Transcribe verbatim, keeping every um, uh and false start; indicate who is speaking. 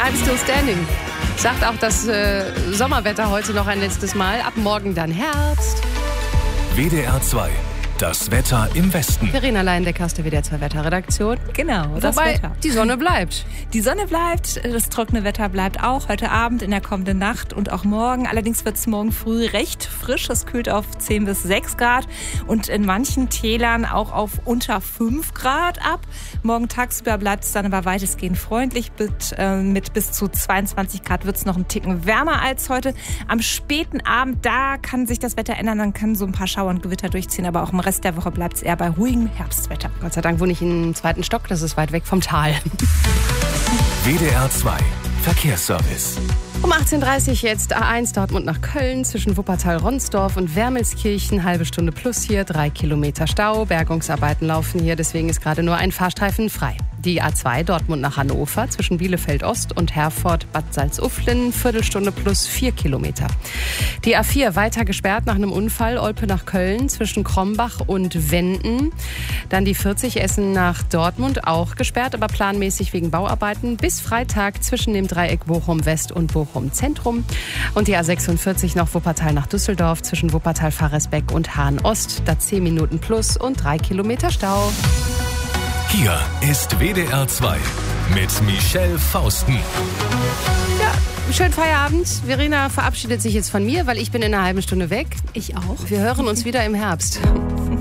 Speaker 1: I'm Still Standing. Sagt auch das äh, Sommerwetter heute noch ein letztes Mal. Ab morgen dann Herbst.
Speaker 2: W D R zwei. Das Wetter im Westen.
Speaker 1: Verena Leindecker aus der W D R zwei Wetterredaktion.
Speaker 3: Genau, das
Speaker 1: Wobei
Speaker 3: Wetter.
Speaker 1: Die Sonne bleibt.
Speaker 3: Die Sonne bleibt, das trockene Wetter bleibt auch heute Abend, in der kommenden Nacht und auch morgen. Allerdings wird es morgen früh recht frisch. Es kühlt auf zehn bis sechs Grad und in manchen Tälern auch auf unter fünf Grad ab. Morgen tagsüber bleibt es dann aber weitestgehend freundlich. Mit, äh, mit bis zu zweiundzwanzig Grad wird es noch einen Ticken wärmer als heute. Am späten Abend, da kann sich das Wetter ändern. Dann können so ein paar Schauer und Gewitter durchziehen, aber auch im Rest der Woche bleibt es eher bei ruhigem Herbstwetter.
Speaker 1: Gott sei Dank wohne ich im zweiten Stock, das ist weit weg vom Tal.
Speaker 2: W D R zwei. Verkehrsservice.
Speaker 1: Um achtzehn Uhr dreißig jetzt A eins Dortmund nach Köln zwischen Wuppertal-Ronsdorf und Wermelskirchen. Halbe Stunde plus hier, drei Kilometer Stau. Bergungsarbeiten laufen hier, deswegen ist gerade nur ein Fahrstreifen frei. Die A zwei Dortmund nach Hannover zwischen Bielefeld-Ost und Herford-Bad Salzuflen. Viertelstunde plus vier Kilometer. Die A vier weiter gesperrt nach einem Unfall. Olpe nach Köln zwischen Krombach und Wenden. Dann die vierzig Essen nach Dortmund auch gesperrt, aber planmäßig wegen Bauarbeiten. Bis Freitag zwischen dem Dreieck Bochum-West und Bochum-Zentrum. Und die A sechsundvierzig noch Wuppertal nach Düsseldorf zwischen Wuppertal-Faresbeck und Hahn-Ost. Da zehn Minuten plus und drei Kilometer Stau.
Speaker 2: Hier ist W D R zwei mit Michelle Fausten.
Speaker 1: Ja, schönen Feierabend. Verena verabschiedet sich jetzt von mir, weil ich bin in einer halben Stunde weg.
Speaker 3: Ich auch.
Speaker 1: Wir hören uns wieder im Herbst.